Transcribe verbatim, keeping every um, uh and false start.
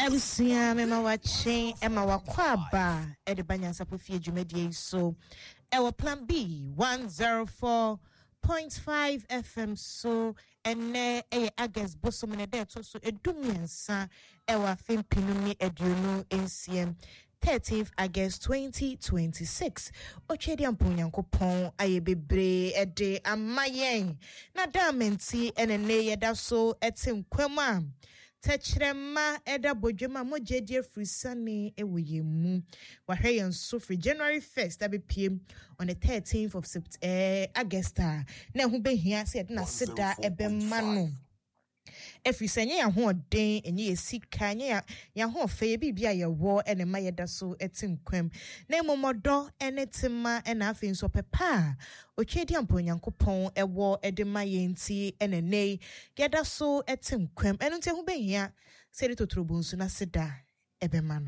Ebusia mema wache ema wakwaba ede banyansa pofie dwumadie so ewo plan B one oh four point five F M so ene eye August bosom ne de to so edumiensa ewa fimpinu ni eduno ncm thirteenth August twenty twenty-six ochedi amponyankopon aye bebre ede amayen na damenti ene ne yeda so etim kwama Techrema eda bojema mojedie frisane ewoyemu wahwe yanso for January first abepiem on the thirteenth of September August na hu behia se na seda ebemma no efrisanye ya ho den enye esika anye ya ya ho fe bibia ye wo ene mayeda so etinkwam na emomodo ene tema ena afi nso pepa ochedi amponyankopon ewo edema yenti ene nei yeda so etinkwam eno nte hu behia se de totrobo nso na seda ebemma no